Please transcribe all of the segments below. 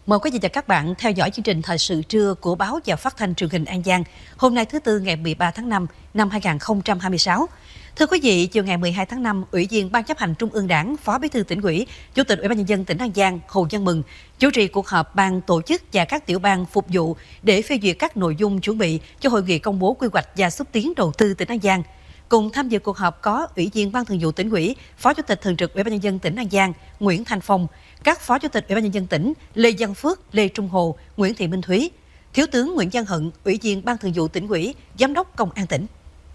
Mời quý vị và các bạn theo dõi chương trình thời sự trưa của báo và phát thanh truyền hình An Giang. Hôm nay thứ Tư ngày 13 tháng 5 năm 2026. Thưa quý vị, chiều ngày 12 tháng 5, Ủy viên Ban chấp hành Trung ương Đảng, Phó Bí thư Tỉnh ủy, Chủ tịch Ủy ban nhân dân tỉnh An Giang Hồ Văn Mừng chủ trì cuộc họp ban tổ chức và các tiểu ban phục vụ để phê duyệt các nội dung chuẩn bị cho hội nghị công bố quy hoạch và xúc tiến đầu tư tỉnh An Giang. Cùng tham dự cuộc họp có Ủy viên Ban Thường vụ Tỉnh ủy, Phó Chủ tịch Thường trực Ủy ban nhân dân tỉnh An Giang Nguyễn Thanh Phong, các Phó Chủ tịch Ủy ban nhân dân tỉnh Lê Văn Phước, Lê Trung Hồ, Nguyễn Thị Minh Thúy, Thiếu tướng Nguyễn Văn Hận, Ủy viên Ban Thường vụ Tỉnh ủy, Giám đốc Công an tỉnh.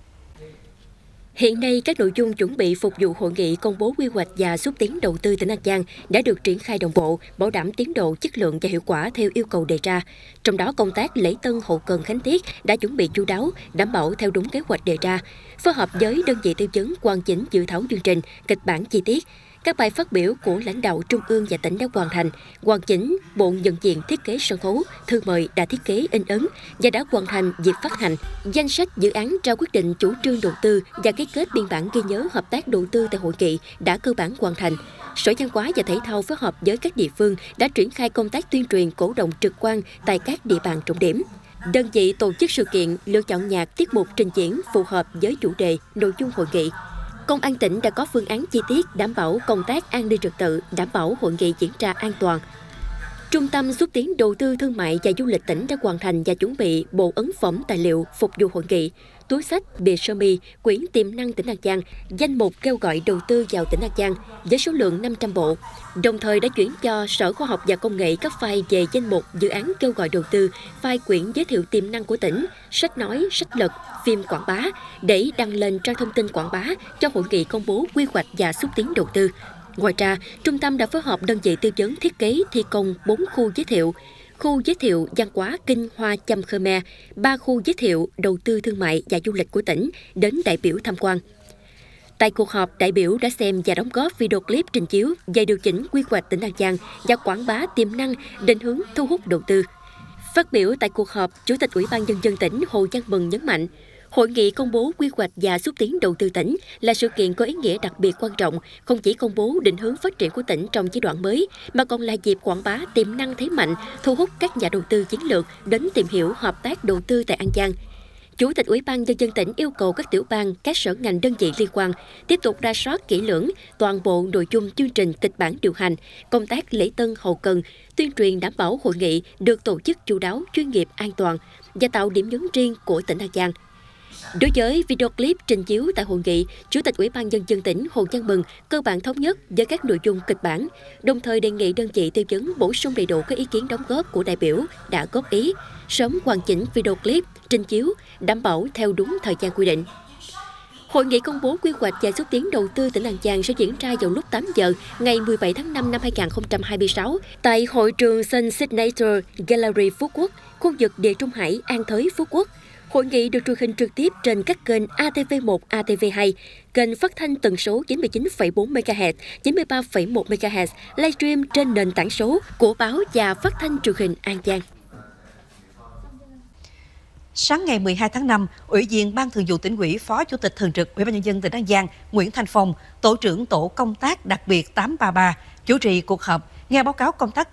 Hiện nay, các nội dung chuẩn bị phục vụ hội nghị công bố quy hoạch và xúc tiến đầu tư tỉnh An Giang đã được triển khai đồng bộ, bảo đảm tiến độ, chất lượng và hiệu quả theo yêu cầu đề ra. Trong đó, công tác lễ tân hậu cần khánh tiết đã chuẩn bị chu đáo, đảm bảo theo đúng kế hoạch đề ra. Phối hợp với đơn vị tư vấn hoàn chỉnh dự thảo chương trình, kịch bản chi tiết. Các bài phát biểu của lãnh đạo trung ương và tỉnh đã hoàn chỉnh bộ nhận diện thiết kế sân khấu, thư mời đã thiết kế in ấn và đã hoàn thành việc phát hành. Danh sách dự án trao quyết định chủ trương đầu tư và ký kết biên bản ghi nhớ hợp tác đầu tư tại hội nghị đã cơ bản hoàn thành. Sở Văn hóa và Thể thao phối hợp với các địa phương đã triển khai công tác tuyên truyền cổ động trực quan tại các địa bàn trọng điểm. Đơn vị tổ chức sự kiện lựa chọn nhạc tiết mục trình diễn phù hợp với chủ đề, nội dung hội nghị. Công an tỉnh đã có phương án chi tiết đảm bảo công tác an ninh trật tự, đảm bảo hội nghị diễn ra an toàn. Trung tâm xúc tiến đầu tư thương mại và du lịch tỉnh đã hoàn thành và chuẩn bị bộ ấn phẩm tài liệu phục vụ hội nghị, túi xách, bìa sơ mi, quyển tiềm năng tỉnh An Giang, danh mục kêu gọi đầu tư vào tỉnh An Giang với số lượng 500 bộ. Đồng thời đã chuyển cho Sở Khoa học và Công nghệ các file về danh mục dự án kêu gọi đầu tư, file quyển giới thiệu tiềm năng của tỉnh, sách nói, sách lật, phim quảng bá để đăng lên trang thông tin quảng bá cho hội nghị công bố quy hoạch và xúc tiến đầu tư. Ngoài ra, trung tâm đã phối hợp đơn vị tư vấn thiết kế thi công 4 khu giới thiệu văn hóa Kinh Hoa Chăm Khmer, 3 khu giới thiệu đầu tư thương mại và du lịch của tỉnh đến đại biểu tham quan. Tại cuộc họp, đại biểu đã xem và đóng góp video clip trình chiếu về điều chỉnh quy hoạch tỉnh An Giang và quảng bá tiềm năng, định hướng thu hút đầu tư. Phát biểu tại cuộc họp, Chủ tịch Ủy ban nhân dân tỉnh Hồ Văn Mừng nhấn mạnh, hội nghị công bố quy hoạch và xúc tiến đầu tư tỉnh là sự kiện có ý nghĩa đặc biệt quan trọng, không chỉ công bố định hướng phát triển của tỉnh trong giai đoạn mới, mà còn là dịp quảng bá tiềm năng thế mạnh, thu hút các nhà đầu tư chiến lược đến tìm hiểu hợp tác đầu tư tại An Giang. Chủ tịch Ủy ban nhân dân tỉnh yêu cầu các tiểu ban, các sở ngành đơn vị liên quan tiếp tục rà soát kỹ lưỡng toàn bộ nội dung chương trình kịch bản điều hành, công tác lễ tân hậu cần, tuyên truyền đảm bảo hội nghị được tổ chức chu đáo, chuyên nghiệp, an toàn và tạo điểm nhấn riêng của tỉnh An Giang. Đối với video clip trình chiếu tại hội nghị, Chủ tịch Ủy ban nhân dân tỉnh Hồ Văn Mừng cơ bản thống nhất với các nội dung kịch bản, đồng thời đề nghị đơn vị tư vấn bổ sung đầy đủ các ý kiến đóng góp của đại biểu đã góp ý, sớm hoàn chỉnh video clip trình chiếu, đảm bảo theo đúng thời gian quy định. Hội nghị công bố quy hoạch và xúc tiến đầu tư tỉnh An Giang sẽ diễn ra vào lúc 8 giờ ngày 17 tháng 5 năm 2026 tại hội trường Sun Signature Gallery Phú Quốc, khu vực Địa Trung Hải, An Thới, Phú Quốc. Hội nghị được truyền hình trực tiếp trên các kênh ATV1, ATV2, kênh phát thanh tần số 99,4 MHz, 93,1 MHz, livestream trên nền tảng số của báo và phát thanh truyền hình An Giang. Sáng ngày 12 tháng 5, Ủy viên Ban Thường vụ Tỉnh ủy, Phó Chủ tịch Thường trực Ủy ban nhân dân tỉnh An Giang Nguyễn Thanh Phong, Tổ trưởng Tổ công tác đặc biệt 833 chủ trì cuộc họp nghe báo cáo công tác